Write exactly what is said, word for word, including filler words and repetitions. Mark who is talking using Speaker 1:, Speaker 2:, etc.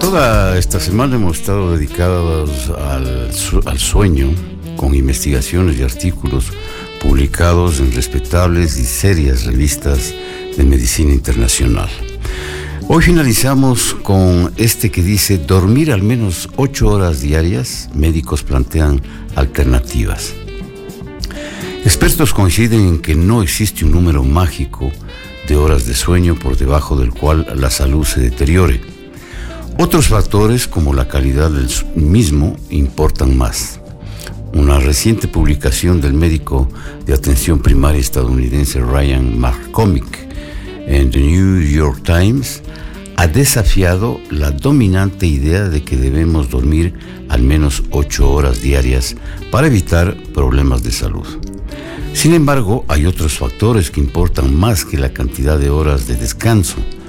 Speaker 1: Toda esta semana hemos estado dedicados al, al sueño, con investigaciones y artículos publicados en respetables y serias revistas de medicina internacional. Hoy finalizamos con este que dice: dormir al menos ocho horas diarias, médicos plantean alternativas. Expertos coinciden en que no existe un número mágico de horas de sueño por debajo del cual la salud se deteriore. Otros factores, como la calidad del mismo, importan más. Una reciente publicación del médico de atención primaria estadounidense Ryan McCormick en The New York Times ha desafiado la dominante idea de que debemos dormir al menos ocho horas diarias para evitar problemas de salud. Sin embargo, hay otros factores que importan más que la cantidad de horas de descanso.